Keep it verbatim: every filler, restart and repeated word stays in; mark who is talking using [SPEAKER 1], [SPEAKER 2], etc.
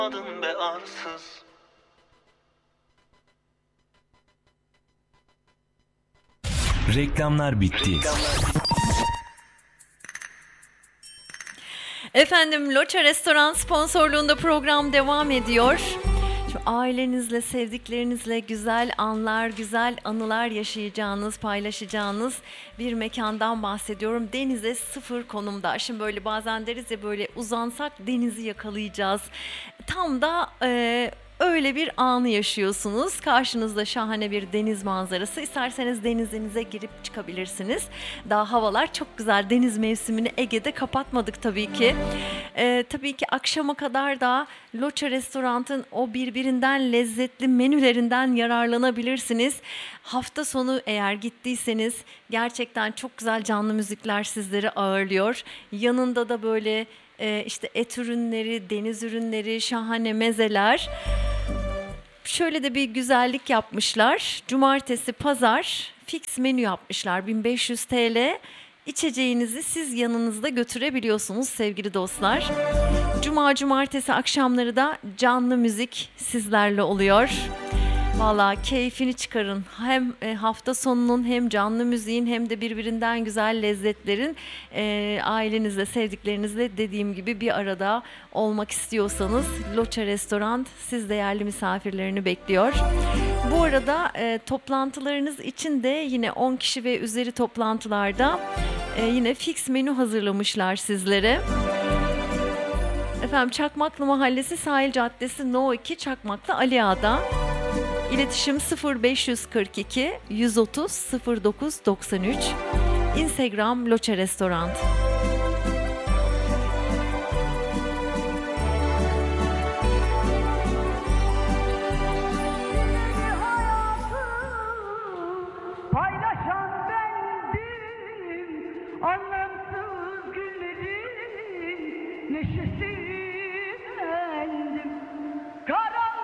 [SPEAKER 1] Adın be arsız.
[SPEAKER 2] Reklamlar bitti.
[SPEAKER 3] Efendim, Loça Restoran sponsorluğunda program devam ediyor. Şu ailenizle, sevdiklerinizle güzel anlar, güzel anılar yaşayacağınız, paylaşacağınız bir mekandan bahsediyorum. Denize sıfır konumda. Şimdi böyle bazen deriz ya, böyle uzansak denizi yakalayacağız. Tam da e, öyle bir anı yaşıyorsunuz. Karşınızda şahane bir deniz manzarası. İsterseniz denizinize girip çıkabilirsiniz. Daha havalar çok güzel. Deniz mevsimini Ege'de kapatmadık tabii ki. Ee, tabii ki akşama kadar da Loça Restorant'ın o birbirinden lezzetli menülerinden yararlanabilirsiniz. Hafta sonu eğer gittiyseniz gerçekten çok güzel canlı müzikler sizleri ağırlıyor. Yanında da böyle e, işte et ürünleri, deniz ürünleri, şahane mezeler. Şöyle de bir güzellik yapmışlar. Cumartesi, pazar fix menü yapmışlar. bin beş yüz TL. İçeceğinizi siz yanınızda götürebiliyorsunuz sevgili dostlar. Cuma, cumartesi akşamları da canlı müzik sizlerle oluyor. Valla keyfini çıkarın. Hem hafta sonunun, hem canlı müziğin, hem de birbirinden güzel lezzetlerin e, ailenizle, sevdiklerinizle dediğim gibi bir arada olmak istiyorsanız Loça Restoran siz değerli misafirlerini bekliyor. Bu arada e, toplantılarınız için de yine on kişi ve üzeri toplantılarda e, yine fix menü hazırlamışlar sizlere. Efendim, Çakmaklı Mahallesi Sahil Caddesi No iki, Çakmaklı Ali Ağa'da. İletişim sıfır beş kırk iki yüz otuz sıfır dokuz doksan üç. Instagram Loça Restoran.
[SPEAKER 4] Paylaşan bendim, anlamsız günlerin neşesi.